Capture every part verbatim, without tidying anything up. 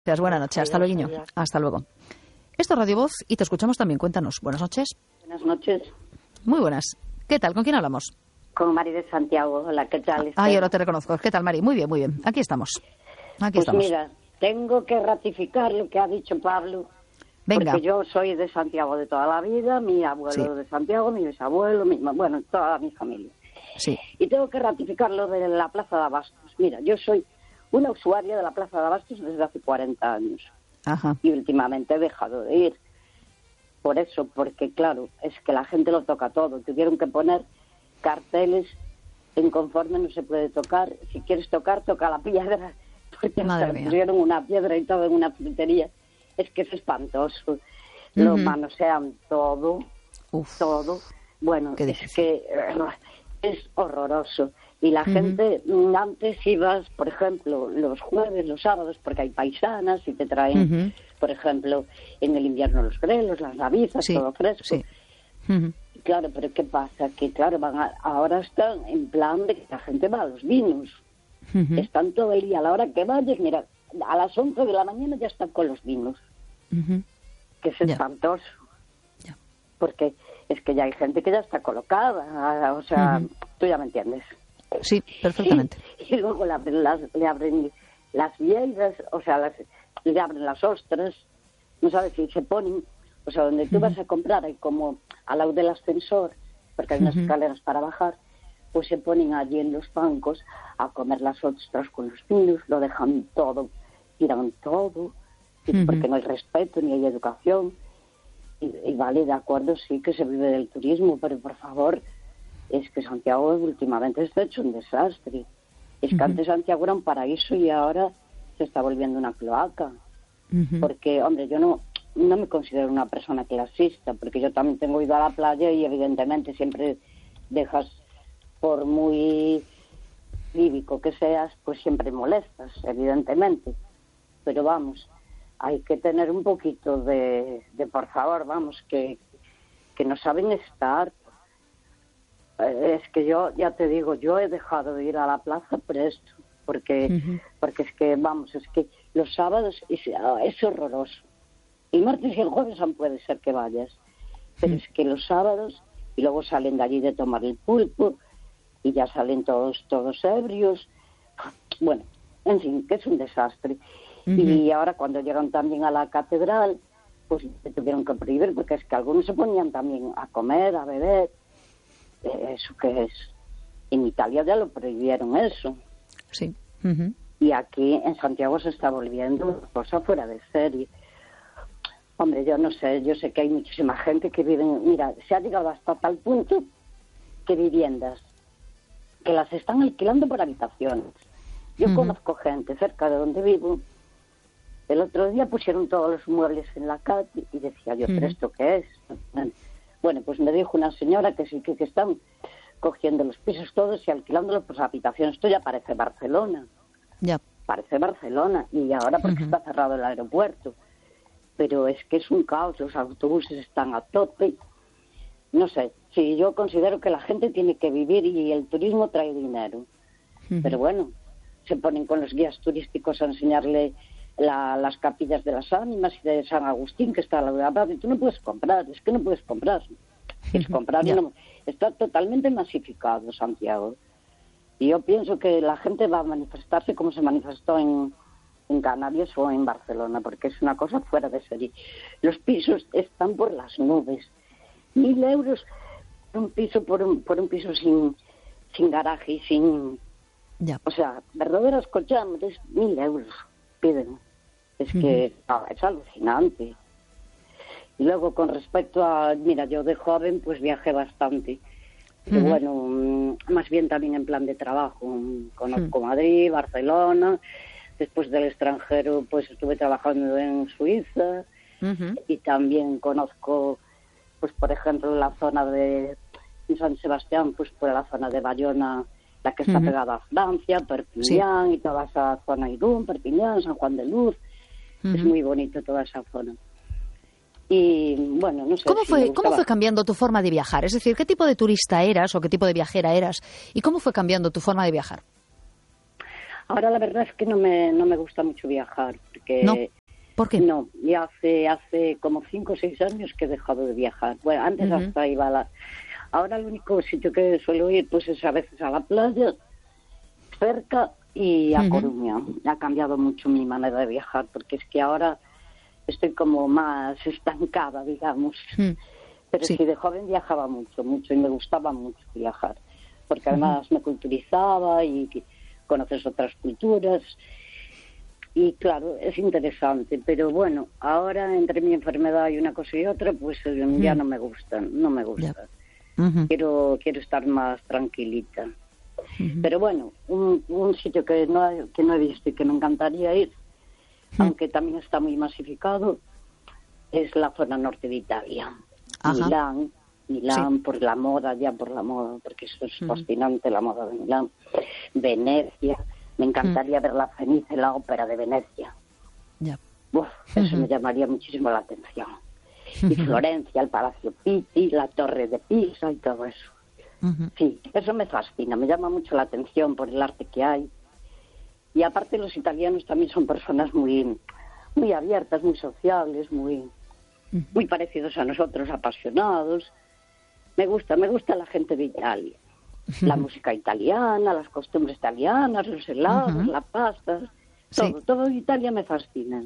Gracias, buenas noches. Hasta luego, niño. Hasta luego. Esto es Radio Voz y te escuchamos también. Cuéntanos. Buenas noches. Buenas noches. Muy buenas. ¿Qué tal? ¿Con quién hablamos? Con Mari de Santiago. Hola, ¿qué tal? Ah, yo ahora te reconozco. ¿Qué tal, Mari? Muy bien, muy bien. Aquí estamos. Aquí pues estamos. Mira, tengo que ratificar lo que ha dicho Pablo. Venga. Porque yo soy de Santiago de toda la vida, mi abuelo Sí. de Santiago, mi bisabuelo, mi, bueno, toda mi familia. Sí. Y tengo que ratificar lo de la Plaza de Abastos. Mira, yo soy una usuaria de la Plaza de Abastos desde hace cuarenta años. Ajá. Y últimamente he dejado de ir. Por eso, porque claro, es que la gente lo toca todo. Tuvieron que poner carteles en conforme no se puede tocar. Si quieres tocar, toca la piedra. Porque hasta pusieron una piedra y todo en una frutería. Es que es espantoso. Uh-huh. Lo manosean todo, Uf. todo. Bueno, es que es horroroso. Y la uh-huh. gente, antes ibas, por ejemplo, los jueves, los sábados, porque hay paisanas y te traen, uh-huh. por ejemplo, en el invierno los grelos, las navizas, sí, todo fresco. Sí. Uh-huh. Claro, pero ¿qué pasa? Que claro, van a, ahora están en plan de que la gente va a los vinos. Uh-huh. Están todo el día, a la hora que vayas, mira, a las once de la mañana ya están con los vinos. Uh-huh. Que es espantoso. Yeah. Porque es que ya hay gente que ya está colocada, o sea, uh-huh. tú ya me entiendes. Sí, perfectamente. Y, y luego le abren las, le abren las vieiras, o sea, las, le abren las ostras, no sabes si se ponen, o sea, donde tú uh-huh. vas a comprar, hay como al lado del ascensor, porque hay unas uh-huh. escaleras para bajar, pues se ponen allí en los bancos a comer las ostras con los vinos, lo dejan todo, tiran todo, uh-huh. porque no hay respeto ni hay educación. Y, y vale, de acuerdo, sí que se vive del turismo, pero por favor, es que Santiago últimamente está hecho un desastre. Es que uh-huh. antes Santiago era un paraíso y ahora se está volviendo una cloaca. Uh-huh. Porque, hombre, yo no, no me considero una persona clasista, porque yo también tengo ido a la playa y evidentemente siempre dejas, por muy cívico que seas, pues siempre molestas, evidentemente. Pero vamos, hay que tener un poquito de, de por favor, vamos, que, que no saben estar. Es que yo, ya te digo, yo he dejado de ir a la plaza por esto, porque uh-huh. porque es que, vamos, es que los sábados es, es horroroso. El martes y el jueves aún puede ser que vayas, pero uh-huh. es que los sábados, y luego salen de allí de tomar el pulpo, y ya salen todos todos ebrios. Bueno, en fin, que es un desastre. Uh-huh. Y ahora cuando llegan también a la catedral, pues se tuvieron que prohibir, porque es que algunos se ponían también a comer, a beber. ¿Eso qué es? En Italia ya lo prohibieron eso. Sí. Uh-huh. Y aquí en Santiago se está volviendo una cosa fuera de serie. Hombre, yo no sé, yo sé que hay muchísima gente que vive... Mira, se ha llegado hasta tal punto que viviendas que las están alquilando por habitaciones. Yo uh-huh. conozco gente cerca de donde vivo. El otro día pusieron todos los muebles en la calle y decía yo, uh-huh. ¿pero esto qué es? Bueno, pues me dijo una señora que sí que, que están cogiendo los pisos todos y alquilándolos por habitaciones. Esto ya parece Barcelona. Ya. Parece Barcelona. Y ahora porque uh-huh. está cerrado el aeropuerto. Pero es que es un caos. Los autobuses están a tope. No sé. Sí, yo considero que la gente tiene que vivir y el turismo trae dinero. Uh-huh. Pero bueno, se ponen con los guías turísticos a enseñarle La, las capillas de las ánimas y de San Agustín, que está a la de la plaza, y tú no puedes comprar, es que no puedes comprar. Quieres comprar, yeah. no, está totalmente masificado Santiago. Y yo pienso que la gente va a manifestarse como se manifestó en, en Canarias o en Barcelona, porque es una cosa fuera de serie. Los pisos están por las nubes. Mil euros por un piso, por un, por un piso sin, sin garaje y sin... Yeah. O sea, verdaderas cochambres, mil euros piden. Es que uh-huh. ah, es alucinante. Y luego con respecto a, mira, yo de joven pues viajé bastante. Pero uh-huh. bueno, más bien también en plan de trabajo. Conozco uh-huh. Madrid, Barcelona. Después del extranjero pues estuve trabajando en Suiza. Uh-huh. Y también conozco, pues por ejemplo, la zona de San Sebastián, pues por la zona de Bayona, la que está uh-huh. pegada a Francia, Perpiñán, sí. y toda esa zona, Irún, Perpiñán, San Juan de Luz. Uh-huh. Es muy bonito toda esa zona. Y bueno, no sé. ¿Cómo, si fue, ¿Cómo fue cambiando tu forma de viajar? Es decir, ¿qué tipo de turista eras o qué tipo de viajera eras? ¿Y cómo fue cambiando tu forma de viajar? Ahora la verdad es que no me, no me gusta mucho viajar, porque... ¿No? ¿Por qué? No, ya hace, hace como cinco o seis años que he dejado de viajar. Bueno, antes uh-huh. hasta iba a la... Ahora el único sitio que suelo ir pues es a veces a la playa, cerca, y a uh-huh. Coruña. Ha cambiado mucho mi manera de viajar, porque es que ahora estoy como más estancada, digamos. Uh-huh. Pero sí. sí, de joven viajaba mucho, mucho, y me gustaba mucho viajar, porque además uh-huh. me culturizaba y conoces otras culturas. Y claro, es interesante, pero bueno, ahora entre mi enfermedad y una cosa y otra, pues uh-huh. ya no me gustan, no me gusta. Yeah. Uh-huh. Quiero quiero estar más tranquilita. Uh-huh. Pero bueno, un, un sitio que no, que no he visto y que me encantaría ir, uh-huh. aunque también está muy masificado, es la zona norte de Italia. Ajá. Milán, Milán sí. por la moda, ya por la moda, porque eso es uh-huh. fascinante, la moda de Milán. Venecia. Me encantaría uh-huh. ver la Fenice, la ópera de Venecia. Yeah. Uf, eso uh-huh. me llamaría muchísimo la atención. Uh-huh. Y Florencia, el Palacio Pitti, la Torre de Pisa y todo eso. Uh-huh. Sí, eso me fascina, me llama mucho la atención por el arte que hay. Y aparte los italianos también son personas muy, muy abiertas, muy sociables, muy, uh-huh. muy parecidos a nosotros, apasionados. Me gusta, me gusta la gente de Italia. La música italiana, las costumbres italianas, los helados, uh-huh. las pastas, todo, sí. todo Italia me fascina.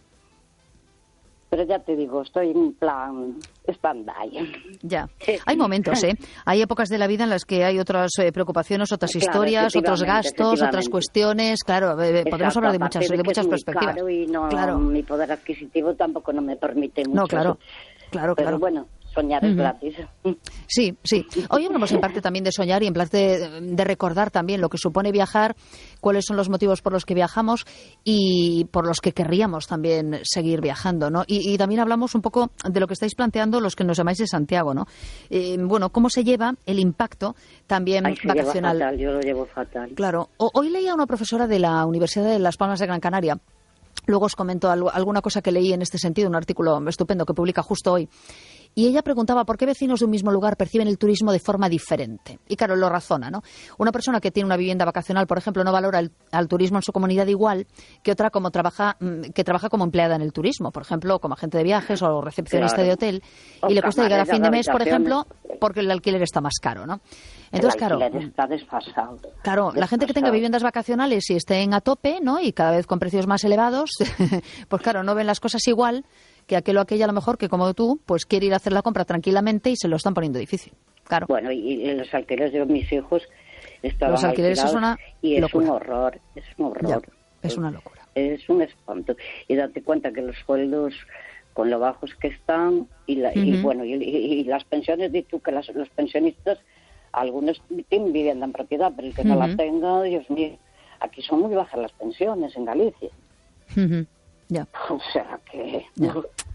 Pero ya te digo, estoy en plan stand-by. Ya, hay momentos, ¿eh? Hay épocas de la vida en las que hay otras eh, preocupaciones, otras claro, historias, otros gastos, otras cuestiones. Claro, eh, podemos Exacto, hablar de muchas, de, de muchas perspectivas. Caro y no, claro. Mi poder adquisitivo tampoco no me permite mucho. No, claro, claro, Pero claro. bueno, soñar es uh-huh. gratis. Sí, sí. Hoy hablamos en parte también de soñar y en parte de recordar también lo que supone viajar, cuáles son los motivos por los que viajamos y por los que querríamos también seguir viajando, ¿no? Y, y también hablamos un poco de lo que estáis planteando los que nos llamáis de Santiago, ¿no? Eh, bueno, cómo se lleva el impacto también Ay, se vacacional. Lleva fatal, yo lo llevo fatal. Claro. O, hoy leía a una profesora de la Universidad de Las Palmas de Gran Canaria. Luego os comento algo, alguna cosa que leí en este sentido, un artículo estupendo que publica justo hoy. Y ella preguntaba por qué vecinos de un mismo lugar perciben el turismo de forma diferente. Y claro, lo razona, ¿no? Una persona que tiene una vivienda vacacional, por ejemplo, no valora el, al turismo en su comunidad igual que otra como trabaja, que trabaja como empleada en el turismo, por ejemplo, como agente de viajes o recepcionista claro. de hotel. Y le cuesta llegar a fin de mes, por ejemplo, porque el alquiler está más caro, ¿no? Entonces, el alquiler claro, está desfasado. Claro, desfasado. La gente que tenga viviendas vacacionales y estén a tope, ¿no? Y cada vez con precios más elevados, pues claro, no ven las cosas igual que aquel o aquella a lo mejor que como tú, pues quiere ir a hacer la compra tranquilamente y se lo están poniendo difícil. Claro. Bueno, y, y los alquileres de mis hijos estaban Los alquileres es una y es locura. un horror, es un horror. Ya, es una locura. Es un espanto. Y date cuenta que los sueldos con lo bajos que están y, la, uh-huh. y bueno, y, y, y las pensiones, di tú que las, los pensionistas, algunos tienen vivienda en propiedad, pero el que uh-huh. no la tenga, Dios mío, aquí son muy bajas las pensiones en Galicia. Uh-huh. Ya. O sea que... Ya.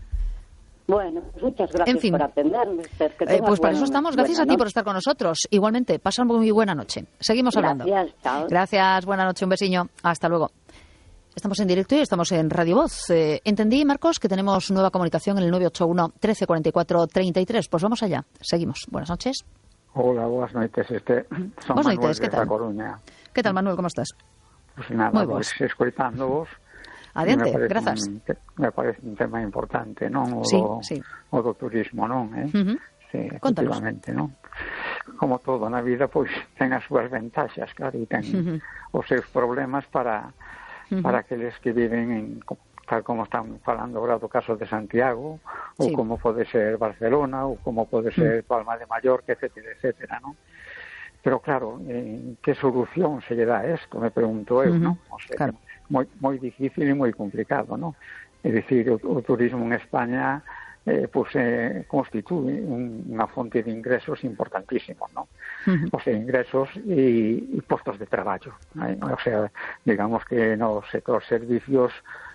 Bueno, muchas gracias en fin. por atenderme. Que eh, pues para eso estamos. Gracias a ti por estar con nosotros. Igualmente, pasa muy buena noche. Seguimos hablando. Gracias, chao. Gracias, buena noche, un besiño. Hasta luego. Estamos en directo y estamos en Radio Voz. Eh, entendí, Marcos, que tenemos nueva comunicación en el nueve ocho uno, trece cuarenta y cuatro, treinta y tres. Pues vamos allá. Seguimos. Buenas noches. Hola, buenas noches. Este, son buenas Manuel noches, ¿qué tal? Coruña. ¿Qué tal, Manuel? ¿Cómo estás? Pues nada, Muy pues escuchándoos. Adiante, grazas. Un, me parece un tema importante, non? O sí, do, sí. O do turismo, non? Eh? Uh-huh. Sí, efectivamente, non? Como todo na vida, pois, ten as súas ventaxas, claro, e ten uh-huh. os seus problemas para uh-huh. para aqueles que viven en, tal como están falando agora do caso de Santiago, ou sí. como pode ser Barcelona, ou como pode ser uh-huh. Palma de Mallorca, etcétera, etcétera, non? Pero claro, eh, que solución se lle dá isto? Me pregunto eu, uh-huh. non? O sea, claro. moi, moi difícil e moi complicado, non? É dicir, o, o turismo en España eh, pues, eh, constitúe un, unha fonte de ingresos importantísimos, non? Uh-huh. O sea, ingresos e, e postos de traballo, ¿eh? O sea, digamos que no sector servicios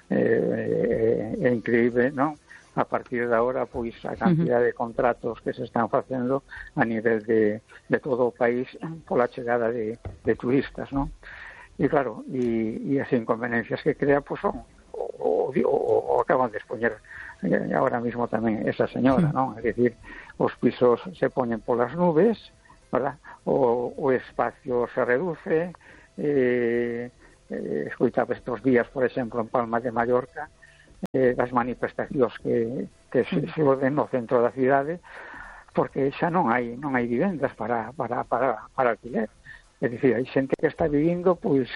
eh, é increíble, non? A partir de ahora, pois, a cantidad uh-huh. de contratos que se están facendo a nivel de, de todo o país pola chegada de, de turistas, non? E claro, e, e as inconveniencias que crea, pues son, o, o, o acaban de expoñer ahora mismo tamén esa señora, non? É dicir, os pisos se poñen polas nubes, ¿verdad? O, o espacio se reduce, eh, eh, escoitaba estes días, por exemplo, en Palma de Mallorca, eh, das manifestacións que, que se, se orden no centro da cidade, porque xa non hai non hai vivendas para para para para alquiler. É dicir, hai xente que está vivindo pois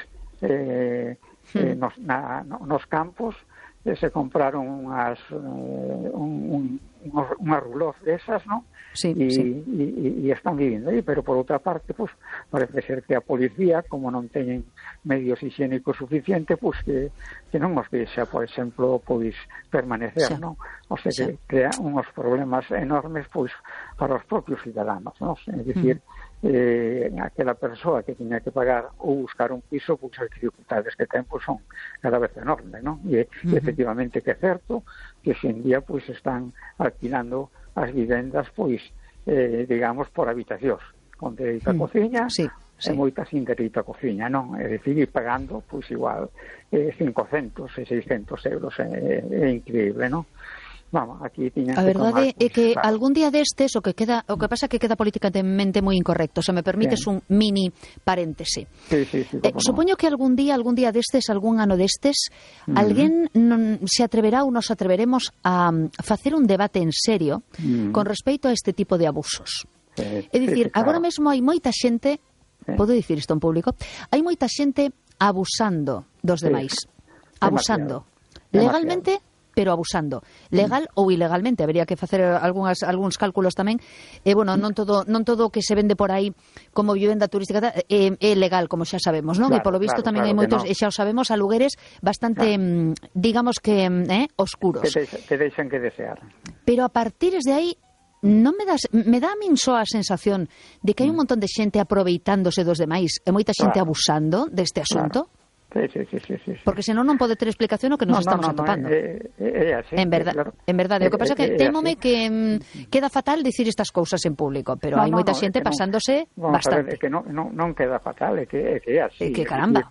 eh, eh, nos, na, nos campos, eh, se compraron unhas eh, un, un, unhas ruloz desas, non? Sí, e, sí. E, e están vivindo aí, pero por outra parte, pues, parece ser que a policía, como non teñen medios higiénicos suficientes, pues, que, que non os deixa, por exemplo, pois permanecer, sí. non? O sea, sí. que crea unhos problemas enormes, pois, para os propios ciudadanos, non? É dicir, mm. eh, aquela persoa que tiña que pagar ou buscar un piso, pois, as dificultades que ten, pois, son cada vez enormes, non? E, mm-hmm. efectivamente que é certo que hoxe en día, pois, están alquilando as vivendas, pois, eh, digamos, por habitacións, con dereito a mm, cociña, sí, sí. e moitas sin dereito a cociña, non? É dicir, ir pagando, pois, igual, eh, cincocentos e seiscentos euros, é, é increíble, non? Vamos, aquí tiñan a que verdade tomar, é que claro. algún día destes o que queda, o que pasa que queda políticamente moi incorrecto, se me permites Bien. un mini paréntese. Sí, sí, sí, eh, no. Supoño que algún día, algún día destes, algún ano destes, mm. alguén non se atreverá ou nos atreveremos a um, facer un debate en serio mm. con respecto a este tipo de abusos. Sí, é dicir, sí, claro. agora mesmo hai moita xente, sí. podo dicir isto en público, hai moita xente abusando dos sí. demais. Abusando. Demasiado. Legalmente, pero abusando. Legal mm. ou ilegalmente, habería que facer algunhas algúns cálculos tamén. E, bueno, non todo non todo o que se vende por aí como vivenda turística é, é legal, como xa sabemos, non? Claro, e polo visto claro, tamén claro hai moitos, no. e xa o sabemos, a lugares bastante, claro. digamos que, eh, oscuros. Que, deixan, que deixan que desear. Pero a partir de aí, non me das, me dá a min só a sensación de que hai un montón de xente aproveitándose dos demais e moita xente claro. abusando deste asunto. Claro. Sí, sí, sí, sí, sí. Porque senón non pode ter explicación o que nos no, estamos no, no, atopando. É, é, é así, en verdade, claro. en verdade. O que pasa é que é, é témome así. que mm, queda fatal dicir estas cousas en público, pero no, hai no, moita no, xente no, pasándose vamos bastante. A ver, é que non, non, non queda fatal, é que é, que é así. É que caramba.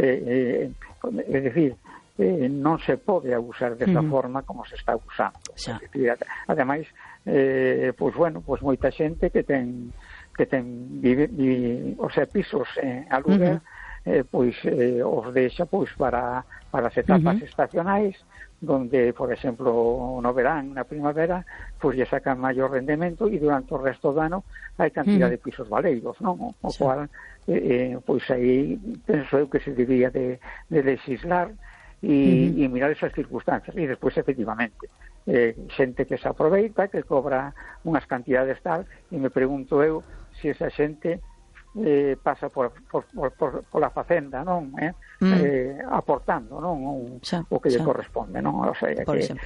É, é, é dicir, eh, non se pode abusar desa Mm. forma como se está abusando. Xa. É dicir, ademais, eh, pois bueno, pois moita xente que ten que ten vive, vive, o sea, pisos en aluguer, mm-hmm. eh, pois eh, os deixa pois para para as etapas uh-huh. estacionais, donde, por exemplo, no verán, na primavera, pois lle sacan maior rendemento e durante o resto do ano hai cantidad uh-huh. de pisos valeiros, non? O sí. cual, eh, pois aí penso eu que se debía de, de legislar e, uh-huh. e mirar esas circunstancias. E despois, efectivamente, eh, xente que se aproveita, que cobra unhas cantidades tal, e me pregunto eu se esa xente eh, pasa por, por, por, por, por a facenda, non? Eh? Mm. Eh, aportando, non? O, xa, o que lle xa. corresponde, non? O sea, por que,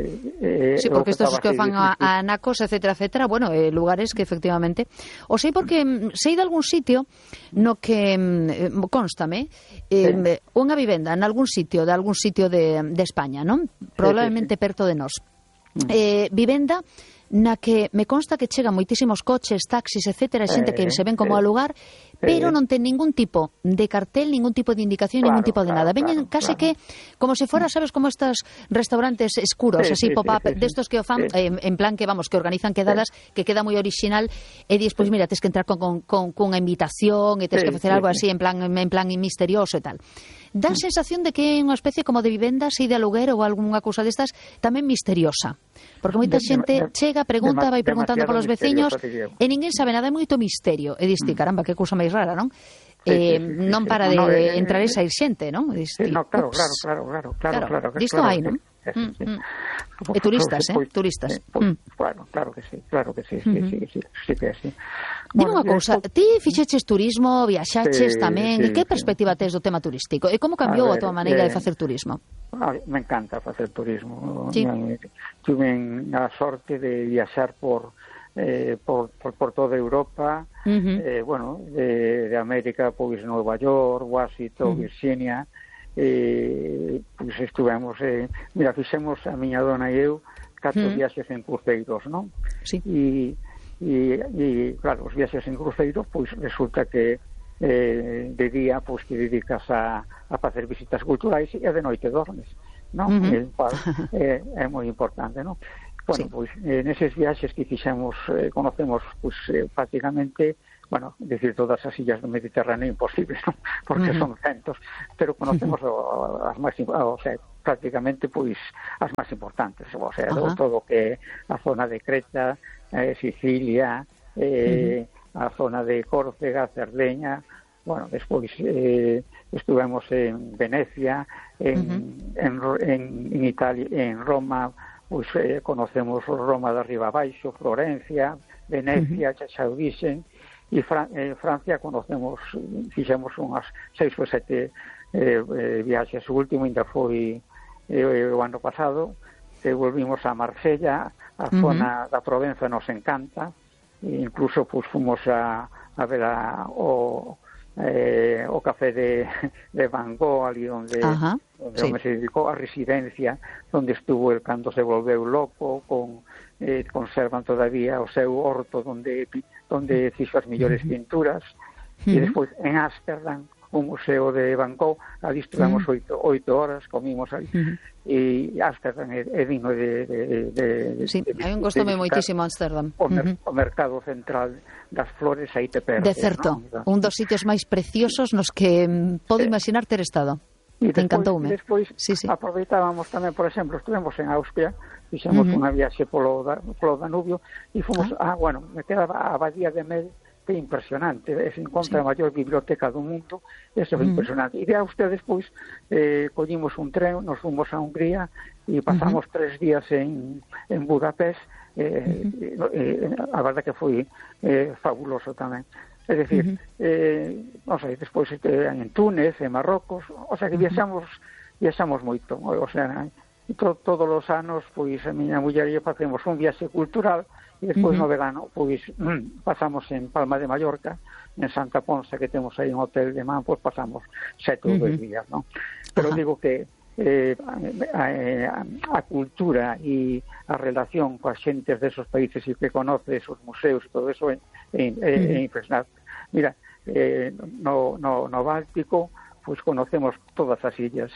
eh, eh, sí, porque estos que fan a, difícil. a Nacos, etcétera, etcétera, bueno, eh, lugares que efectivamente o sei porque mm, sei de algún sitio no que mm, constame eh, sí. unha vivenda en algún sitio de algún sitio de, de España, non? Probablemente sí, sí, sí. perto de nós. Mm. Eh, vivenda na que me consta que chegan moitísimos coches, taxis, etcétera, xente que se ven como eh, a lugar, pero eh, non ten ningún tipo de cartel, ningún tipo de indicación, claro, ningún tipo de claro, nada. Veñen claro, case claro. que como se fora, sabes, como estos restaurantes escuros, sí, así sí, pop-up, sí, sí, destos que o fan sí. eh, en plan que, vamos, que organizan quedadas, sí. que queda moi orixinal, e despois, mira, tes que entrar con, con, con, con unha invitación, e tes sí, que facer sí, algo así, sí. en plan en plan misterioso e tal. Dá a sensación de que é unha especie como de vivenda así de aluguer ou algunha cousa destas tamén misteriosa. Porque moita xente de, de, chega, pregunta, vai preguntando polos veciños e ninguén sabe nada, é moito misterio. E diste, caramba, que cousa máis rara, non? Sí, eh, sí, sí, non sí, para sí. de No, eh, entrar eh, esa xente, non? Diste, sí, no, claro, ups. claro, claro, claro, claro, claro, claro. Disto claro, hai, non? Sí, sí, sí. Mm, mm. E turistas, eh? Pues, Turistas. Eh, pues, mm. Claro, claro que sí, claro que sí, sí, Uh-huh. sí, sí, sí que é así. Dime Bueno, unha cousa, esto... ti fixeches turismo, viaxaches sí, tamén, sí, e que sí. perspectiva tes do tema turístico? E como cambiou a, a, ver, tua maneira eh, de facer turismo? A, me encanta facer turismo. Sí. Tuve a sorte de viaxar por eh, por, por, por toda Europa, uh-huh. eh, bueno, de, de América, pois Nova York, Washington, uh-huh. Virginia, eh, pois estivemos, eh, mira, fixemos a miña dona e eu catro uh-huh. viaxes en cruceiros, non? Sí. E, e, e, claro, os viaxes en cruceiros, pois resulta que eh, de día, pois que dedicas a, a facer visitas culturais e de noite dormes, non? Uh-huh. El cual é, é moi importante, non? Bueno, sí. pois, eh, neses viaxes que fixemos, eh, conocemos, pois, eh, prácticamente bueno, decir todas as illas do Mediterráneo imposible, ¿no? Porque uh-huh. son centos, pero conocemos uh-huh. as máis, o sea, prácticamente pois as máis importantes, o sea, uh-huh. todo que a zona de Creta, eh, Sicilia, eh, uh-huh. a zona de Córcega, Cerdeña, bueno, despois eh, estuvemos en Venecia, en, uh-huh. en, en, en Italia, en Roma, pois eh, conocemos Roma de arriba abaixo, Florencia, Venecia, uh-huh. xa o dixen, e Fran- en Francia conocemos, fixemos unhas seis ou sete eh, eh, viaxes. O último ainda foi eh, o ano pasado, que volvimos a Marsella, a uh-huh. zona da Provenza nos encanta, e incluso pues, fomos a, a ver a, o, eh, o café de, de Van Gogh, ali onde, uh-huh. onde sí. se dedicou a residencia, onde estuvo el cando se volveu loco, con eh, conservan todavía o seu horto onde onde fixo as mellores uh-huh. pinturas, uh-huh. e despois en Ámsterdam, o museo de Van Gogh, ali estuvemos uh-huh. oito, oito horas, comimos ali, uh-huh. e Ámsterdam é, é digno de, de, de, de sí, de, hai un gostome moitísimo Ámsterdam. O, mer- uh-huh. o mercado central das flores aí te perdes, de certo, ¿no? Un dos sitios máis preciosos nos que mm, podo eh, imaginar ter estado. E te despois, encantoume. Despois sí, sí. aproveitábamos tamén, por exemplo, estuvemos en Austria, fixemos uh-huh. unha viaxe polo, polo Danubio, e fomos, ah. ah, bueno, me quedaba a Abadía de Mel, que é impresionante, se encontra sí. a maior biblioteca do mundo, eso é uh-huh. impresionante. E de Austria despois eh, collimos un tren, nos fomos a Hungría e pasamos uh-huh. tres días en, en Budapest, eh, uh-huh. eh, a verdade que foi eh, fabuloso tamén. É dicir, uh-huh. eh, non sei, despois eh, en Túnez, en Marrocos, o sea que viaxamos, viaxamos moito, o sea, to, todos os anos, pois a miña muller e eu facemos un viaxe cultural, e despois uh-huh. no verano, pois mm, pasamos en Palma de Mallorca, en Santa Ponsa, que temos aí un hotel de man, pois pasamos sete ou uh-huh. dois días, non? Pero uh-huh. digo que eh, a, a, a cultura e a relación coas xentes desos países e que conoce esos museos e todo eso é, é, é, é impresionante. Mira, eh, no, no, no Báltico pois conocemos todas as illas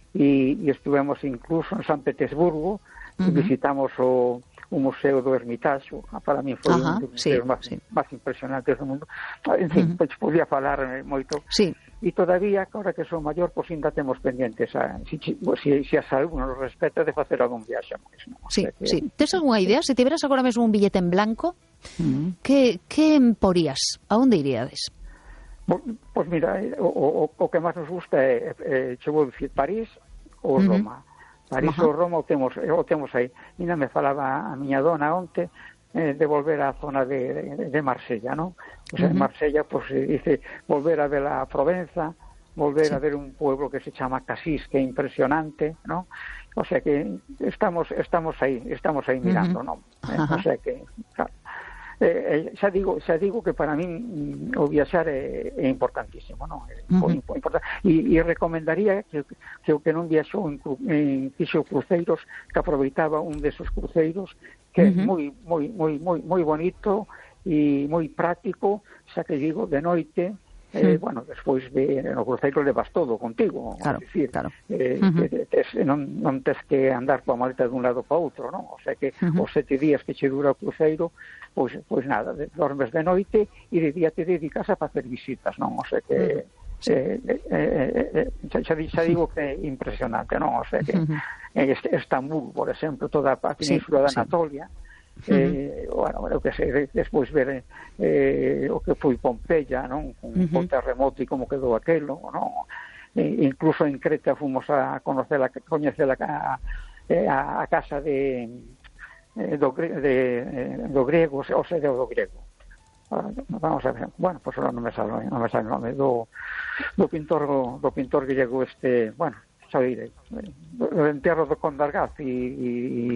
e, e estuvemos incluso en San Petersburgo, uh-huh. visitamos o o Museo do Ermitaxo, para mí foi uh-huh, un dos museos sí, máis, sí. máis impresionantes do mundo. En fin, uh-huh. pois podía falar moito. Sí. E todavía, agora que son maior, pois ainda temos pendientes a, si, si, si a salud nos respeta de facer algún viaxe máis. ¿No? Sí, o sea que, sí. Tes algunha idea? Se tiveras agora mesmo un billete en blanco, uh-huh. que, que porías? A onde iríades? Pois, pois mira, o, o, o que máis nos gusta é, é, é vou dicir, París ou uh-huh. Roma. París ou Roma o temos, o temos aí. Ainda me falaba a miña dona onte eh, de volver á zona de, de, de Marsella, non? O sea, uh-huh. en Marsella, pues, dice, volver a ver a Provenza, volver sí. a ver un pueblo que se chama Casís, que é impresionante, non? O sea que estamos estamos aí, estamos aí mirando, uh-huh. non? Uh-huh. O sea que, claro, eh, xa digo, xa digo que para min o viaxar é, é importantísimo, non? É uh-huh. importante. E, e recomendaría que, que o que non viaxou en, en fixo cruceiros, que aproveitaba un desos cruceiros que uh-huh. é moi moi moi moi moi bonito e moi práctico, xa que digo, de noite. Eh, bueno, despois de no cruceiro levas todo contigo, claro, decir, claro. Eh, uh-huh. tes, non, non tes que andar coa maleta dun lado para outro, non? O sea que uh-huh. os sete días que che dura o cruceiro, pois, pois nada, de, dormes de noite e de día te dedicas a facer visitas, non? O sea que uh-huh. sí. eh, eh, eh, xa, xa digo que é impresionante, non? O sea que uh-huh. en Estambul, por exemplo, toda a península sí, de Anatolia, sí. Eh, uh-huh. bueno, que sei, despois ver eh, o que foi Pompeia, non? Con uh-huh. o terremoto e como quedou aquelo, non? E, incluso en Creta fomos a conocer a coñecer a, a, a casa de, do, de, do griego, o sea, do griego. Vamos a ver, bueno, pues ahora non me sale, non me sale o nome do, do pintor do pintor griego este, bueno, xa direi, do entierro do Condargaz e, e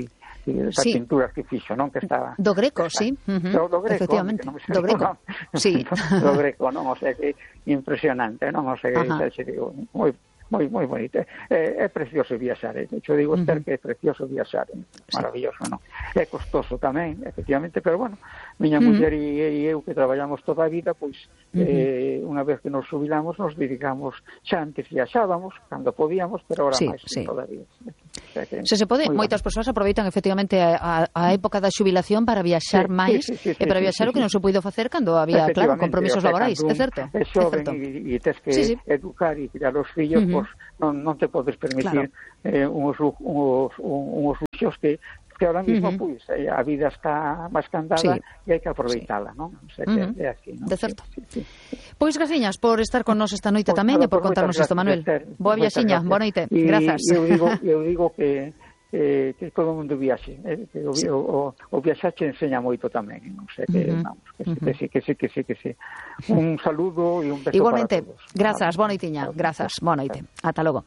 das sí. pinturas que fixo, non? Que estaba do Greco, está, sí, uh-huh. do, do Greco, efectivamente, non do Greco, non? Sí. do Greco, non? O sea, que impresionante, non? O sea, que xa digo, moi moi moi bonito. É, é precioso viaxar, eh? De hecho, digo, uh-huh. Esther, que é precioso viaxar, é maravilloso, sí. Non? É costoso tamén, efectivamente, pero bueno, miña uh-huh. muller e eu que traballamos toda a vida, pois, uh-huh. eh, unha vez que nos jubilamos, nos dedicamos, xa antes viaxábamos, cando podíamos, pero ahora sí, máis sí. todavía. Se se pode, moitas persoas aproveitan efectivamente a, a época da xubilación para viaxar sí, máis sí, sí, sí, e para sí, viaxar sí, o que non se puido facer cando había, claro, compromisos o sea, laborais, é certo? É xoven e tes que sí, sí. educar e criar os fillos, uh -huh. pois non, non te podes permitir claro. eh, uns, uns, uns luxos que que ahora mismo, uh -huh. pois, pues, a vida está máis cantada sí. e hai que aproveitala, sí. non? O sea, que uh -huh. é así, non? De certo. Sí, sí, sí. Pois graciñas por estar con nos esta noite pues tamén nada, e por pues contarnos isto, Manuel. Boa viaxiña, boa noite. Y, grazas. Eu digo, eu digo que eh, que todo o mundo viaxe, eh, que o, sí. o, o, o viaxache ensenya moito tamén, non sei, que, uh -huh. vamos, que, uh -huh. que sí, que sí, que sí, que sí. Un saludo e un beso igualmente, para todos. Grazas, boa noitiña, grazas, boa noite. Ata logo.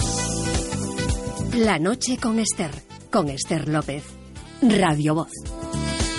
La noche con Esther, con Esther López, Radio Voz.